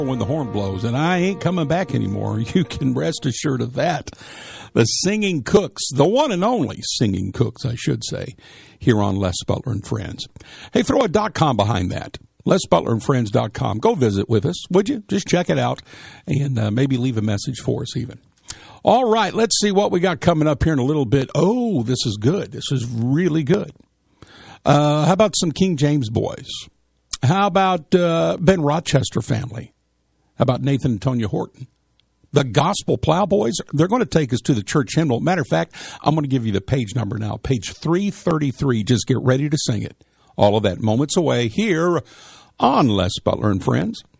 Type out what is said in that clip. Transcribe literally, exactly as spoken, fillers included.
when the horn blows, and I ain't coming back anymore. You can rest assured of that. The Singing Cooks, the one and only Singing Cooks, I should say, here on Les Butler and Friends. Hey, throw a dot com behind that. Les Butler and Friends dot com. Go visit with us, would you? Just check it out and uh, maybe leave a message for us even. All right, let's see what we got coming up here in a little bit. Oh, this is good. This is really good. Uh, how about some King James boys? How about uh, Ben Rochester family? How about Nathan and Tonya Horton? The Gospel Plowboys, they're going to take us to the church hymnal. Matter of fact, I'm going to give you the page number now, page three thirty-three. Just get ready to sing it. All of that moments away here on Les Butler and Friends.